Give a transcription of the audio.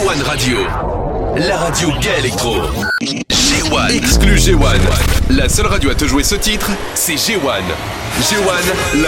G1 Radio, la radio gay électro. G1, exclu G1. La seule radio à te jouer ce titre, c'est G1. G1, la